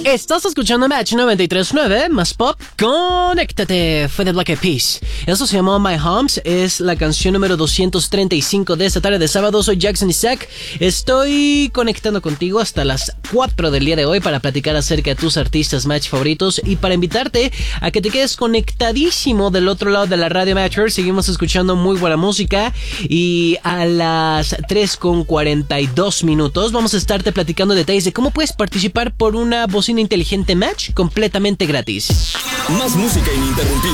Estás escuchando Match 93.9, más pop, conéctate, fue de Black Eyed Peas. Eso se llamó My Homes, es la canción número 235 de esta tarde de sábado. Soy Jackson Isaac, estoy conectando contigo hasta las 4 del día de hoy para platicar acerca de tus artistas Match favoritos y para invitarte a que te quedes conectadísimo del otro lado de la radio Matcher. Seguimos escuchando muy buena música y a las 3:42 vamos a estarte platicando detalles de cómo puedes participar por una bocina inteligente Match completamente gratis. Más música ininterrumpida.